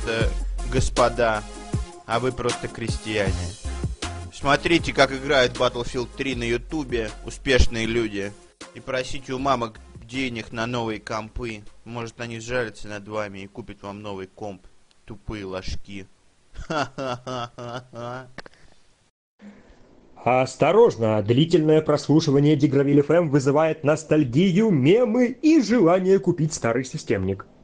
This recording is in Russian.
господа, а вы просто крестьяне. Смотрите, как играют Battlefield 3 на ютубе успешные люди. И просите у мамок денег на новые компы. Может, они сжалятся над вами и купят вам новый комп. Тупые ложки. Ха-ха-ха-ха-ха. Осторожно, длительное прослушивание Дигравиль ФМ вызывает ностальгию, мемы и желание купить старый системник.